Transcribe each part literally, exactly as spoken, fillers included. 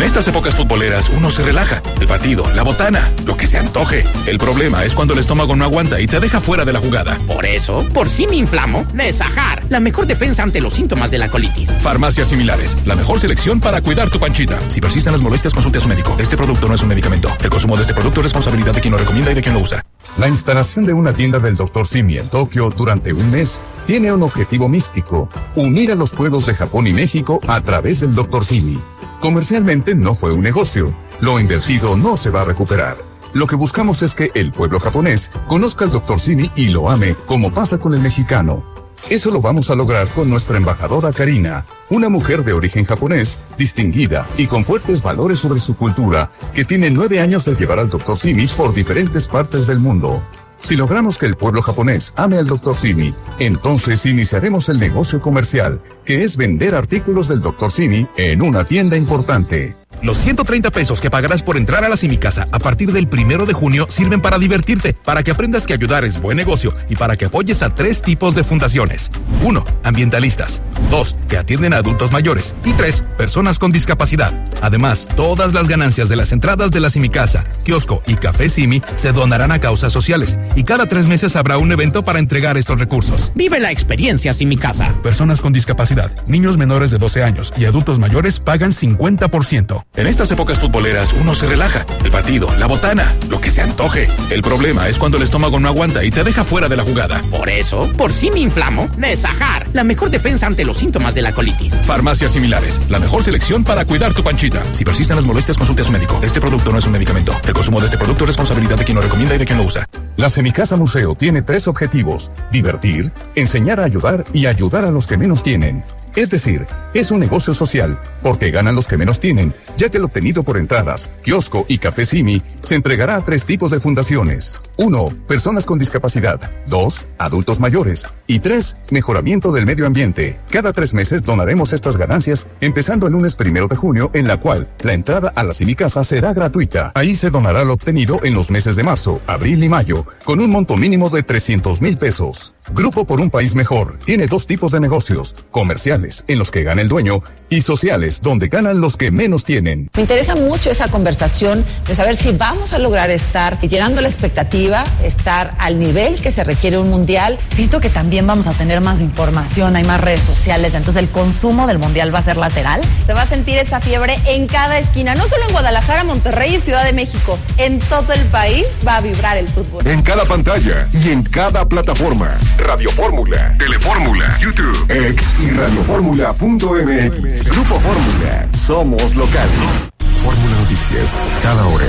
En estas épocas futboleras uno se relaja. El partido, la botana, lo que se antoje. El problema es cuando el estómago no aguanta y te deja fuera de la jugada. Por eso, por si me inflamo, Nesajar, la mejor defensa ante los síntomas de la colitis. Farmacias Similares, la mejor selección para cuidar tu panchita. Si persisten las molestias, consulte a su médico. Este producto no es un medicamento. El consumo de este producto es responsabilidad de quien lo recomienda y de quien lo usa. La instalación de una tienda del doctor Simi en Tokio durante un mes tiene un objetivo místico: unir a los pueblos de Japón y México a través del doctor Simi. Comercialmente no fue un negocio. Lo invertido no se va a recuperar. Lo que buscamos es que el pueblo japonés conozca al doctor Simi y lo ame, como pasa con el mexicano. Eso lo vamos a lograr con nuestra embajadora Karina, una mujer de origen japonés, distinguida y con fuertes valores sobre su cultura, que tiene nueve años de llevar al doctor Simi por diferentes partes del mundo. Si logramos que el pueblo japonés ame al doctor Simi, entonces iniciaremos el negocio comercial, que es vender artículos del doctor Simi en una tienda importante. Los ciento treinta pesos que pagarás por entrar a la Simicasa a partir del primero de junio sirven para divertirte, para que aprendas que ayudar es buen negocio y para que apoyes a tres tipos de fundaciones. Uno, ambientalistas. Dos, que atienden a adultos mayores. Y tres, personas con discapacidad. Además, todas las ganancias de las entradas de la Simicasa, kiosco y café Simi se donarán a causas sociales. Y cada tres meses habrá un evento para entregar estos recursos. Vive la experiencia Simicasa. Personas con discapacidad, niños menores de doce años y adultos mayores pagan cincuenta por ciento. En estas épocas futboleras uno se relaja. El partido, la botana, lo que se antoje. El problema es cuando el estómago no aguanta y te deja fuera de la jugada. Por eso, por si me inflamo, Nesajar, la mejor defensa ante los síntomas de la colitis. Farmacias Similares, la mejor selección para cuidar tu panchita. Si persisten las molestias, consulte a su médico. Este producto no es un medicamento. El consumo de este producto es responsabilidad de quien lo recomienda y de quien lo usa. La Semicasa Museo tiene tres objetivos: divertir, enseñar a ayudar y ayudar a los que menos tienen. Es decir, es un negocio social, porque ganan los que menos tienen, ya que el obtenido por entradas, kiosco y café Simi se entregará a tres tipos de fundaciones. Uno, personas con discapacidad. Dos, adultos mayores. Y tres, mejoramiento del medio ambiente. Cada tres meses donaremos estas ganancias, empezando el lunes primero de junio, en la cual la entrada a la Simicasa será gratuita. Ahí se donará lo obtenido en los meses de marzo, abril y mayo, con un monto mínimo de trescientos mil pesos. Grupo por un País Mejor tiene dos tipos de negocios: comerciales, en los que gana el dueño, y sociales, donde ganan los que menos tienen. Me interesa mucho esa conversación de saber si vamos a lograr estar llenando la expectativa, estar al nivel que se requiere un mundial. Siento que también vamos a tener más información, hay más redes sociales, entonces el consumo del mundial va a ser lateral. Se va a sentir esa fiebre en cada esquina, no solo en Guadalajara, Monterrey y Ciudad de México. En todo el país va a vibrar el fútbol. En cada pantalla y en cada plataforma. Radio Fórmula, Telefórmula, YouTube, X y radioformula punto m x. Grupo Fórmula, somos locales. Fórmula Noticias, cada hora.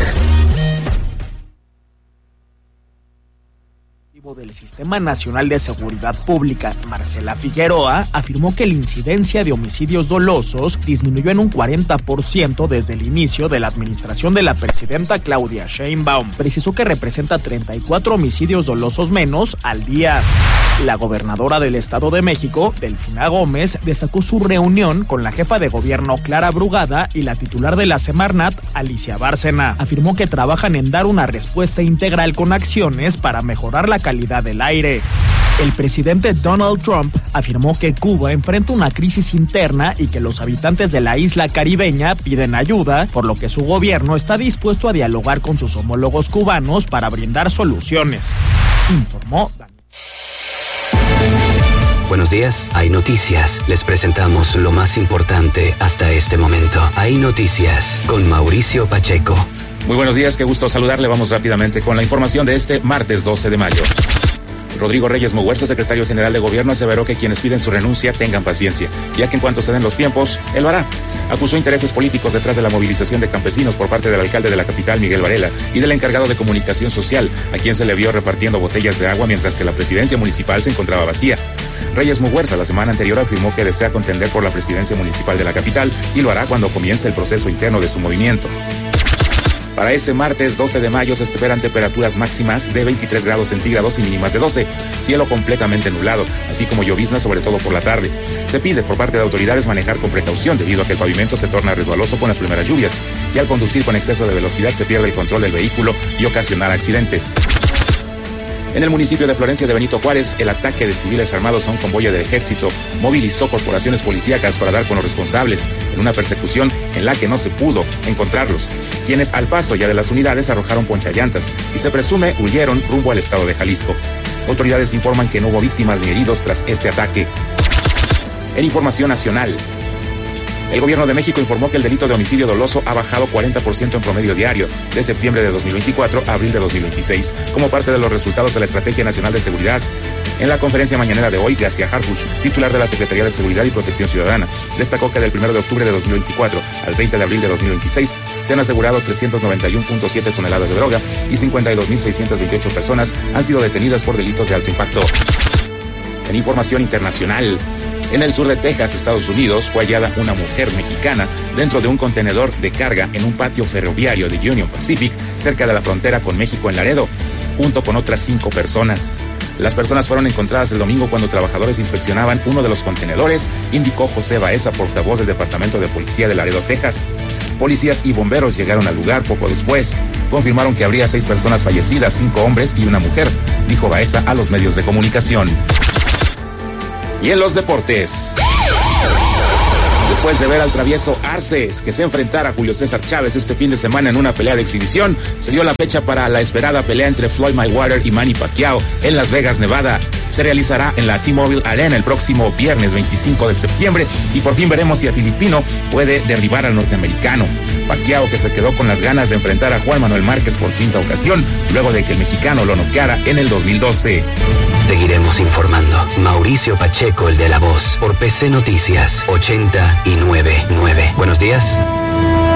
Del Sistema Nacional de Seguridad Pública, Marcela Figueroa, afirmó que la incidencia de homicidios dolosos disminuyó en un cuarenta por ciento desde el inicio de la administración de la presidenta Claudia Sheinbaum. Precisó que representa treinta y cuatro homicidios dolosos menos al día. La gobernadora del Estado de México, Delfina Gómez, destacó su reunión con la jefa de gobierno Clara Brugada y la titular de la Semarnat, Alicia Bárcena. Afirmó que trabajan en dar una respuesta integral con acciones para mejorar la calidad del aire. El presidente Donald Trump afirmó que Cuba enfrenta una crisis interna y que los habitantes de la isla caribeña piden ayuda, por lo que su gobierno está dispuesto a dialogar con sus homólogos cubanos para brindar soluciones. Informó Daniel. Buenos días, hay noticias. Les presentamos lo más importante hasta este momento. Hay noticias con Mauricio Pacheco. Muy buenos días, qué gusto saludarle. Vamos rápidamente con la información de este martes doce de mayo. Rodrigo Reyes Muguerza, secretario general de Gobierno, aseveró que quienes piden su renuncia tengan paciencia, ya que en cuanto se den los tiempos, él lo hará. Acusó intereses políticos detrás de la movilización de campesinos por parte del alcalde de la capital, Miguel Varela, y del encargado de comunicación social, a quien se le vio repartiendo botellas de agua mientras que la presidencia municipal se encontraba vacía. Reyes Muguerza la semana anterior afirmó que desea contender por la presidencia municipal de la capital y lo hará cuando comience el proceso interno de su movimiento. Para este martes doce de mayo se esperan temperaturas máximas de veintitrés grados centígrados y mínimas de doce, cielo completamente nublado, así como llovizna sobre todo por la tarde. Se pide por parte de autoridades manejar con precaución debido a que el pavimento se torna resbaloso con las primeras lluvias y al conducir con exceso de velocidad se pierde el control del vehículo y ocasionar accidentes. En el municipio de Florencia de Benito Juárez, el ataque de civiles armados a un convoy del ejército movilizó corporaciones policíacas para dar con los responsables en una persecución en la que no se pudo encontrarlos, quienes al paso ya de las unidades arrojaron ponchallantas y se presume huyeron rumbo al estado de Jalisco. Autoridades informan que no hubo víctimas ni heridos tras este ataque. En información nacional, el gobierno de México informó que el delito de homicidio doloso ha bajado cuarenta por ciento en promedio diario de septiembre de dos mil veinticuatro a abril de dos mil veintiséis, como parte de los resultados de la Estrategia Nacional de Seguridad. En la conferencia mañanera de hoy, García Harfuch, titular de la Secretaría de Seguridad y Protección Ciudadana, destacó que del primero de octubre de dos mil veinticuatro al treinta de abril de dos mil veintiséis se han asegurado trescientos noventa y uno punto siete toneladas de droga y cincuenta y dos mil seiscientas veintiocho personas han sido detenidas por delitos de alto impacto. En información internacional, en el sur de Texas, Estados Unidos, fue hallada una mujer mexicana dentro de un contenedor de carga en un patio ferroviario de Union Pacific, cerca de la frontera con México en Laredo, junto con otras cinco personas. Las personas fueron encontradas el domingo cuando trabajadores inspeccionaban uno de los contenedores, indicó José Baeza, portavoz del Departamento de Policía de Laredo, Texas. Policías y bomberos llegaron al lugar poco después. Confirmaron que habría seis personas fallecidas, cinco hombres y una mujer, dijo Baeza a los medios de comunicación. Y en los deportes, después de ver al travieso Arces que se enfrentara a Julio César Chávez este fin de semana en una pelea de exhibición, se dio la fecha para la esperada pelea entre Floyd Mayweather y Manny Pacquiao en Las Vegas, Nevada. Se realizará en la T-Mobile Arena el próximo viernes veinticinco de septiembre y por fin veremos si el filipino puede derribar al norteamericano. Pacquiao, que se quedó con las ganas de enfrentar a Juan Manuel Márquez por quinta ocasión, luego de que el mexicano lo noqueara en el dos mil doce. Seguiremos informando. Mauricio Pacheco, el de La Voz, por P C Noticias ochenta y nueve punto nueve. Buenos días.